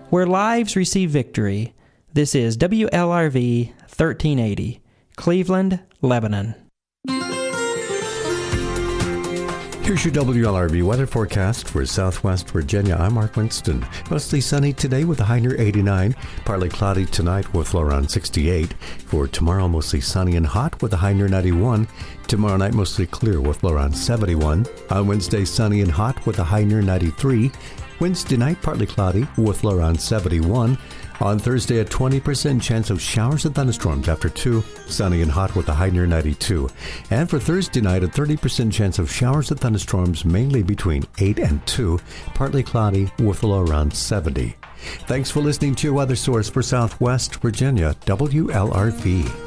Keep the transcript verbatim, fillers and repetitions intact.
where lives receive victory. This is W L R V thirteen eighty, Cleveland, Lebanon. Here's your W L R V weather forecast for Southwest Virginia. I'm Mark Winston. Mostly sunny today with a high near eighty-nine. Partly cloudy tonight with low around sixty-eight. For tomorrow, mostly sunny and hot with a high near ninety-one. Tomorrow night, mostly clear with low around seventy-one. On Wednesday, sunny and hot with a high near ninety-three. Wednesday night, partly cloudy with low around seventy-one. On Thursday, a twenty percent chance of showers and thunderstorms after two. Sunny and hot with a high near ninety-two. And for Thursday night, a thirty percent chance of showers and thunderstorms mainly between eight and two. Partly cloudy with a low around seventy. Thanks for listening to your weather source for Southwest Virginia, W L R V.